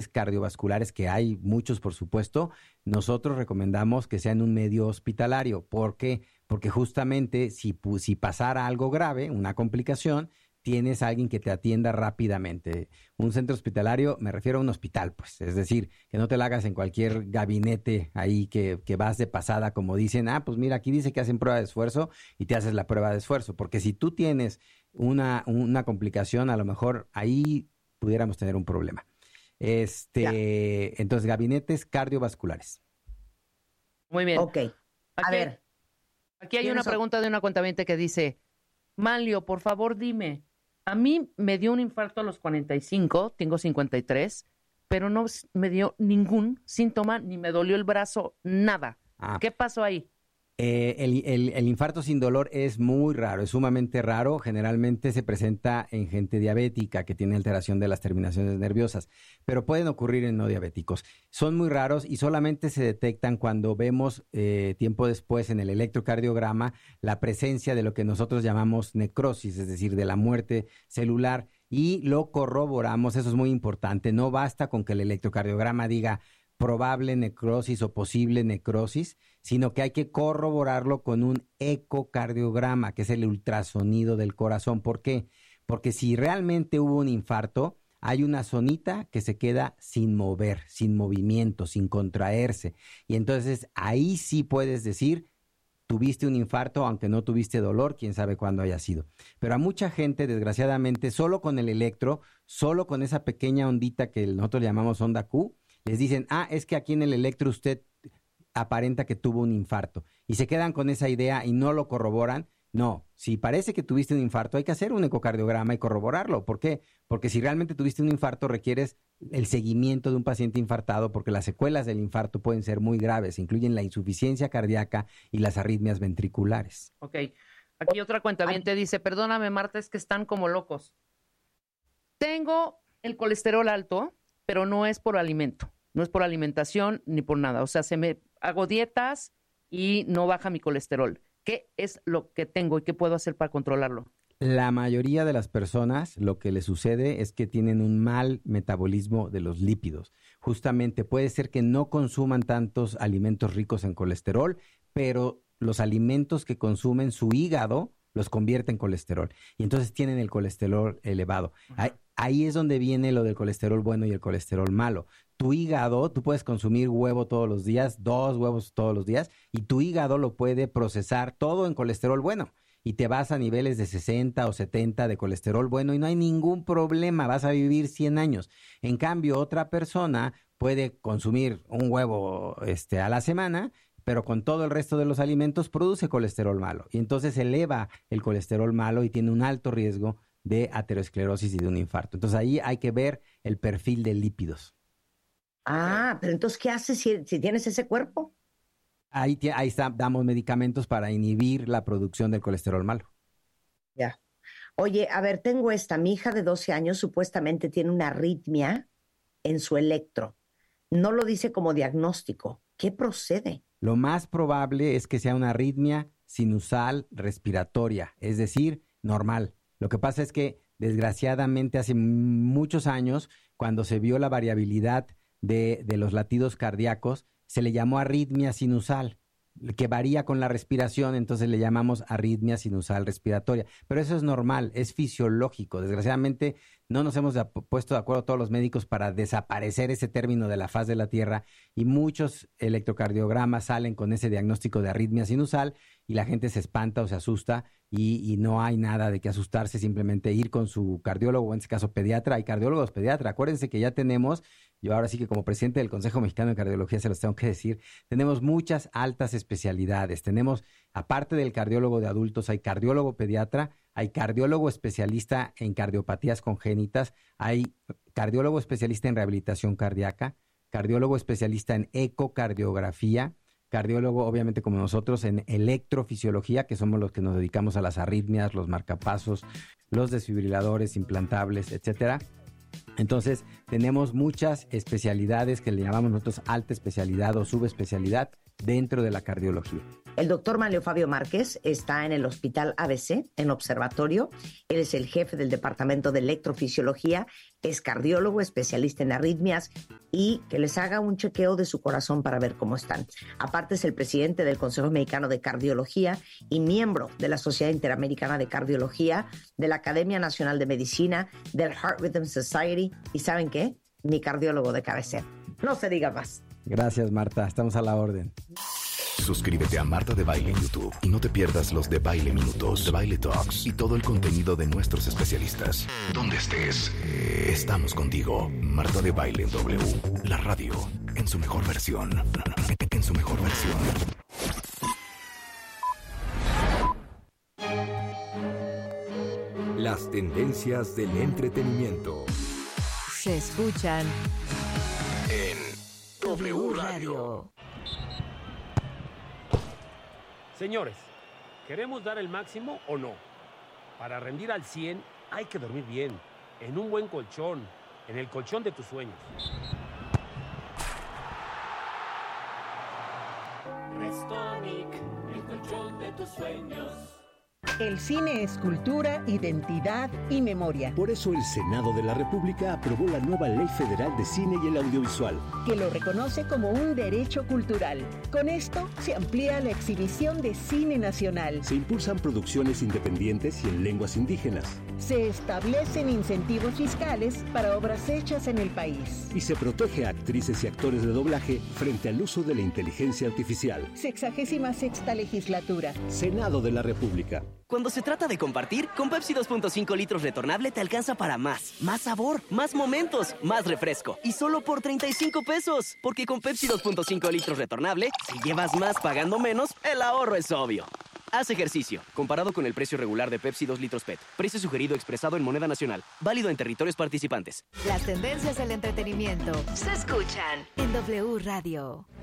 cardiovasculares, que hay muchos por supuesto, nosotros recomendamos que sea en un medio hospitalario. ¿Por qué? Porque justamente si pasara algo grave, una complicación, tienes a alguien que te atienda rápidamente. Un centro hospitalario, me refiero a un hospital, pues, es decir, que no te la hagas en cualquier gabinete ahí que vas de pasada, como dicen, pues mira, aquí dice que hacen prueba de esfuerzo y te haces la prueba de esfuerzo, porque si tú tienes una complicación, a lo mejor ahí pudiéramos tener un problema. Entonces, gabinetes cardiovasculares. Muy bien. Ok, a ver. Aquí hay una pregunta de una cuentaviente que dice, Manlio, por favor dime, a mí me dio un infarto a los 45, tengo 53, pero no me dio ningún síntoma, ni me dolió el brazo, nada. ¿Qué pasó ahí? El infarto sin dolor es muy raro, es sumamente raro. Generalmente se presenta en gente diabética que tiene alteración de las terminaciones nerviosas, pero pueden ocurrir en no diabéticos. Son muy raros y solamente se detectan cuando vemos tiempo después en el electrocardiograma la presencia de lo que nosotros llamamos necrosis, es decir, de la muerte celular, y lo corroboramos. Eso es muy importante. No basta con que el electrocardiograma diga probable necrosis o posible necrosis, sino que hay que corroborarlo con un ecocardiograma, que es el ultrasonido del corazón. ¿Por qué? Porque si realmente hubo un infarto, hay una zonita que se queda sin mover, sin movimiento, sin contraerse. Y entonces ahí sí puedes decir, tuviste un infarto, aunque no tuviste dolor, quién sabe cuándo haya sido. Pero a mucha gente, desgraciadamente, solo con el electro, solo con esa pequeña ondita que nosotros llamamos onda Q, les dicen, es que aquí en el electro usted aparenta que tuvo un infarto. Y se quedan con esa idea y no lo corroboran. No, si parece que tuviste un infarto, hay que hacer un ecocardiograma y corroborarlo. ¿Por qué? Porque si realmente tuviste un infarto, requieres el seguimiento de un paciente infartado, porque las secuelas del infarto pueden ser muy graves, incluyen la insuficiencia cardíaca y las arritmias ventriculares. Ok, aquí otra cuentaviente dice, perdóname Marta, es que están como locos. Tengo el colesterol alto, pero no es por alimento, no es por alimentación ni por nada. O sea, hago dietas y no baja mi colesterol. ¿Qué es lo que tengo y qué puedo hacer para controlarlo? La mayoría de las personas lo que les sucede es que tienen un mal metabolismo de los lípidos. Justamente puede ser que no consuman tantos alimentos ricos en colesterol, pero los alimentos que consumen su hígado los convierte en colesterol y entonces tienen el colesterol elevado. Ahí es donde viene lo del colesterol bueno y el colesterol malo. Tu hígado, tú puedes consumir huevo todos los días, 2 huevos todos los días, y tu hígado lo puede procesar todo en colesterol bueno. Y te vas a niveles de 60 o 70 de colesterol bueno y no hay ningún problema, vas a vivir 100 años. En cambio, otra persona puede consumir un huevo a la semana, pero con todo el resto de los alimentos produce colesterol malo. Y entonces eleva el colesterol malo y tiene un alto riesgo de aterosclerosis y de un infarto. Entonces ahí hay que ver el perfil de lípidos. Pero entonces, ¿qué haces si tienes ese cuerpo? Ahí está, damos medicamentos para inhibir la producción del colesterol malo. Ya. Oye, a ver, tengo mi hija de 12 años supuestamente tiene una arritmia en su electro. No lo dice como diagnóstico. ¿Qué procede? Lo más probable es que sea una arritmia sinusal respiratoria, es decir, normal. Lo que pasa es que, desgraciadamente, hace muchos años, cuando se vio la variabilidad de los latidos cardíacos, se le llamó arritmia sinusal, que varía con la respiración, entonces le llamamos arritmia sinusal respiratoria. Pero eso es normal, es fisiológico. Desgraciadamente, no nos hemos puesto de acuerdo todos los médicos para desaparecer ese término de la faz de la Tierra y muchos electrocardiogramas salen con ese diagnóstico de arritmia sinusal y la gente se espanta o se asusta y no hay nada de qué asustarse, simplemente ir con su cardiólogo, o en este caso pediatra. Hay cardiólogos pediatra. Acuérdense que ya tenemos, yo ahora sí que como presidente del Consejo Mexicano de Cardiología se los tengo que decir, tenemos muchas altas especialidades. Tenemos, aparte del cardiólogo de adultos, hay cardiólogo pediatra, hay cardiólogo especialista en cardiopatías congénitas, hay cardiólogo especialista en rehabilitación cardíaca, cardiólogo especialista en ecocardiografía, cardiólogo, obviamente como nosotros, en electrofisiología, que somos los que nos dedicamos a las arritmias, los marcapasos, los desfibriladores implantables, etcétera. Entonces, tenemos muchas especialidades que le llamamos nosotros alta especialidad o subespecialidad dentro de la cardiología. El doctor Manlio Fabio Márquez está en el Hospital ABC, en Observatorio. Él es el jefe del Departamento de Electrofisiología, es cardiólogo, especialista en arritmias y que les haga un chequeo de su corazón para ver cómo están. Aparte es el presidente del Consejo Mexicano de Cardiología y miembro de la Sociedad Interamericana de Cardiología, de la Academia Nacional de Medicina, del Heart Rhythm Society y ¿saben qué? Mi cardiólogo de cabecera. No se diga más. Gracias, Marta. Estamos a la orden. Suscríbete a Marta de Baile en YouTube y no te pierdas los de Baile Minutos, de Baile Talks y todo el contenido de nuestros especialistas. Donde estés, estamos contigo. Marta de Baile en W, la radio en su mejor versión. En su mejor versión. Las tendencias del entretenimiento se escuchan En W Radio. Señores, ¿queremos dar el máximo o no? Para rendir al 100 hay que dormir bien, en un buen colchón, en el colchón de tus sueños. Restonic, el colchón de tus sueños. El cine es cultura, identidad y memoria. Por eso el Senado de la República aprobó la nueva Ley Federal de Cine y el Audiovisual, que lo reconoce como un derecho cultural. Con esto se amplía la exhibición de cine nacional. Se impulsan producciones independientes y en lenguas indígenas. Se establecen incentivos fiscales para obras hechas en el país. Y se protege a actrices y actores de doblaje frente al uso de la inteligencia artificial. 66ª legislatura. Senado de la República. Cuando se trata de compartir, con Pepsi 2.5 litros retornable te alcanza para más. Más sabor, más momentos, más refresco. Y solo por 35 pesos. Porque con Pepsi 2.5 litros retornable, si llevas más pagando menos, el ahorro es obvio. Haz ejercicio. Comparado con el precio regular de Pepsi 2 litros PET. Precio sugerido expresado en moneda nacional. Válido en territorios participantes. las tendencias del entretenimiento. Se escuchan en W Radio.